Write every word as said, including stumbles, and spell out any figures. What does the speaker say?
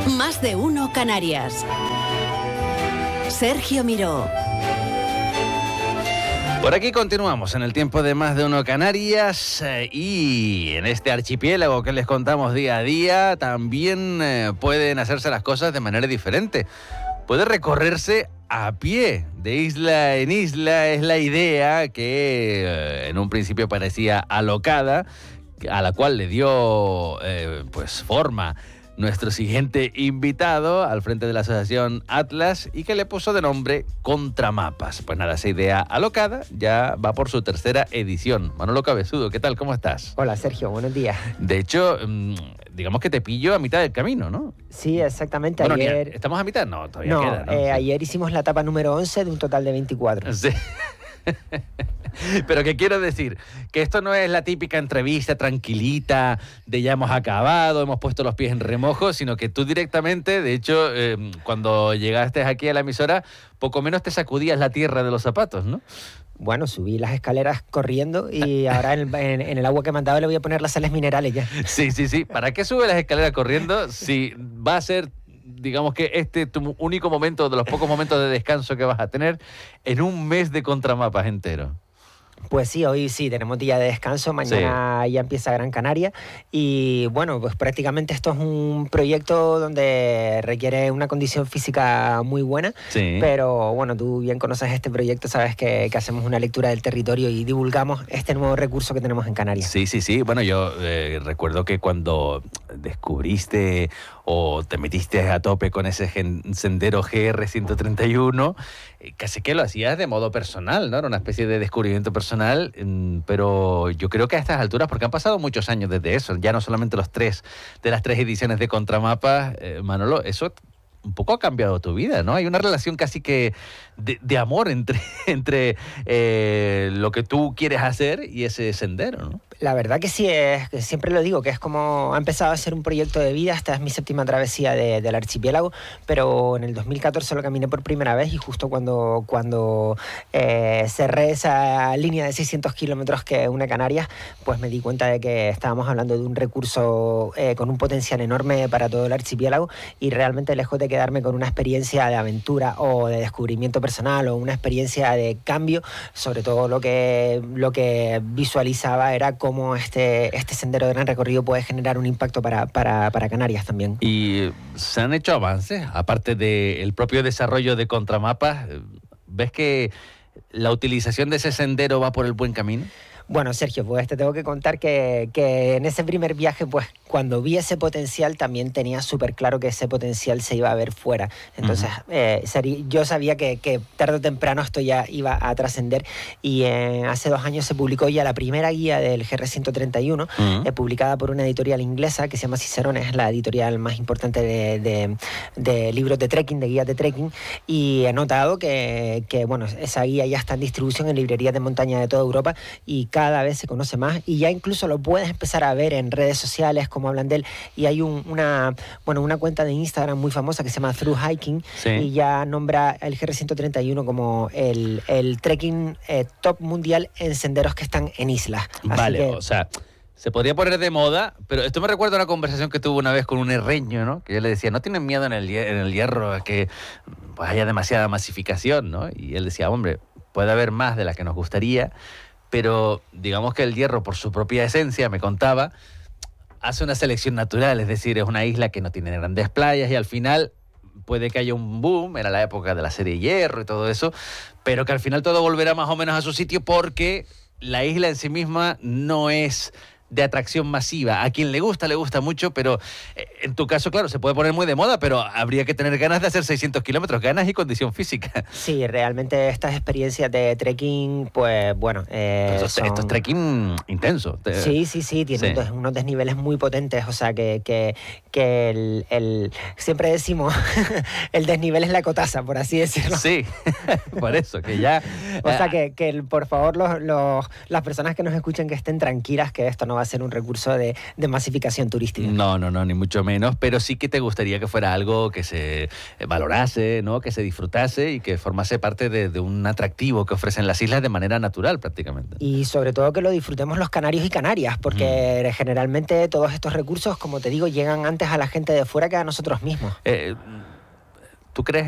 Más de uno Canarias. Sergio Miró. Por aquí continuamos en el tiempo de Más de uno Canarias eh, y en este archipiélago que les contamos día a día también eh, pueden hacerse las cosas de manera diferente. Puede recorrerse a pie, de isla en isla. Es la idea que eh, en un principio parecía alocada, a la cual le dio eh, pues forma nuestro siguiente invitado al frente de la asociación Atlas y que le puso de nombre Contramapas. Pues nada, esa idea alocada ya va por su tercera edición. Manolo Cabezudo, ¿qué tal? ¿Cómo estás? Hola Sergio, buenos días. De hecho, digamos que te pillo a mitad del camino, ¿no? Sí, exactamente. Bueno, ayer... ni a... ¿Estamos a mitad? No, todavía no, queda. ¿no? Eh, sí. Ayer hicimos la etapa número once de un total de veinticuatro. Sí. Pero que quiero decir, que esto no es la típica entrevista tranquilita de ya hemos acabado, hemos puesto los pies en remojo, sino que tú directamente, de hecho, eh, cuando llegaste aquí a la emisora, poco menos te sacudías la tierra de los zapatos, ¿no? Bueno, subí las escaleras corriendo y ahora en, en, en el agua que me han dado le voy a poner las sales minerales ya. Sí, sí, sí. ¿Para qué sube las escaleras corriendo si va a ser, digamos que este tu único momento, de los pocos momentos de descanso que vas a tener en un mes de Contramapas entero? Pues sí, hoy sí, tenemos día de descanso, mañana sí. Ya empieza Gran Canaria y bueno, pues prácticamente esto es un proyecto donde requiere una condición física muy buena, sí. Pero bueno, tú bien conoces este proyecto, sabes que, que hacemos una lectura del territorio y divulgamos este nuevo recurso que tenemos en Canarias. Sí, sí, sí, bueno, yo eh, recuerdo que cuando descubriste o te metiste a tope con ese gen, sendero G R ciento treinta y uno, eh, casi que lo hacías de modo personal, ¿no? Era una especie de descubrimiento personal, eh, pero yo creo que a estas alturas, porque han pasado muchos años desde eso, ya no solamente los tres de las tres ediciones de Contramapas, eh, Manolo, eso un poco ha cambiado tu vida, ¿no? Hay una relación casi que de, de amor entre, entre eh, lo que tú quieres hacer y ese sendero, ¿no? La verdad que sí, es, que siempre lo digo, que es como ha empezado a ser un proyecto de vida. Esta es mi séptima travesía de, del archipiélago, pero en el dos mil catorce lo caminé por primera vez y justo cuando, cuando eh, cerré esa línea de seiscientos kilómetros que une Canarias, pues me di cuenta de que estábamos hablando de un recurso eh, con un potencial enorme para todo el archipiélago y realmente lejos de quedarme con una experiencia de aventura o de descubrimiento personal o una experiencia de cambio, sobre todo lo que, lo que visualizaba era cómo cómo este, este sendero de gran recorrido puede generar un impacto para, para, para Canarias también. ¿Y se han hecho avances? Aparte del propio desarrollo de Contramapas, ¿ves que la utilización de ese sendero va por el buen camino? Bueno, Sergio, pues te tengo que contar que, que en ese primer viaje, pues cuando vi ese potencial, también tenía súper claro que ese potencial se iba a ver fuera. Entonces, uh-huh. eh, sería, yo sabía que, que tarde o temprano esto ya iba a trascender y eh, hace dos años se publicó ya la primera guía del G R ciento treinta y uno, uh-huh. eh, publicada por una editorial inglesa que se llama Cicerone, es la editorial más importante de, de, de libros de trekking, de guías de trekking, y he notado que, que bueno, esa guía ya está en distribución en librerías de montaña de toda Europa y cada vez se conoce más y ya incluso lo puedes empezar a ver en redes sociales como hablan de él y hay un, una bueno una cuenta de Instagram muy famosa que se llama Through Hiking, sí. Y ya nombra el G R ciento treinta y uno como el, el trekking eh, top mundial en senderos que están en islas. Vale, que, o sea, se podría poner de moda, pero esto me recuerda a una conversación que tuve una vez con un herreño, ¿no? Que yo le decía, no tienen miedo en el, en el hierro a que pues, haya demasiada masificación, ¿no? Y él decía, hombre, puede haber más de la que nos gustaría, pero digamos que el hierro, por su propia esencia, me contaba, hace una selección natural, es decir, es una isla que no tiene grandes playas y al final puede que haya un boom, era la época de la serie Hierro y todo eso, pero que al final todo volverá más o menos a su sitio porque la isla en sí misma no es de atracción masiva. A quien le gusta, le gusta mucho, pero eh, en tu caso, claro, se puede poner muy de moda, pero habría que tener ganas de hacer seiscientos kilómetros, ganas y condición física. Sí, realmente estas experiencias de trekking, pues bueno... Eh, esto, son... esto es trekking intenso. Sí, sí, sí, tiene sí. unos desniveles muy potentes, o sea, que, que, que el, el... Siempre decimos, el desnivel es la cotaza, por así decirlo. Sí, por eso, que ya... O sea, que, que por favor, los, los, las personas que nos escuchen que estén tranquilas, que esto no va va a ser un recurso de, de masificación turística. No, no, no, ni mucho menos, pero sí que te gustaría que fuera algo que se valorase, ¿no? Que se disfrutase y que formase parte de, de un atractivo que ofrecen las islas de manera natural prácticamente. Y sobre todo que lo disfrutemos los canarios y canarias, porque mm. generalmente todos estos recursos, como te digo, llegan antes a la gente de fuera que a nosotros mismos. Eh, ¿Tú crees